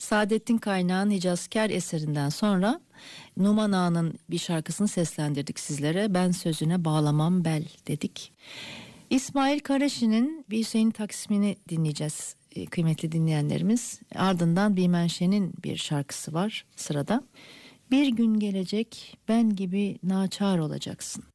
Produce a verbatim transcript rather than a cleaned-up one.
Saadettin Kaynağ'ın Hicazkar eserinden sonra Numan Ağa'nın bir şarkısını seslendirdik sizlere. Ben sözüne bağlamam bel dedik. İsmail Karaşi'nin Bir Hüseyin Taksim'ini dinleyeceğiz kıymetli dinleyenlerimiz. Ardından Bimenşe'nin bir şarkısı var sırada. Bir gün gelecek ben gibi naçar olacaksın.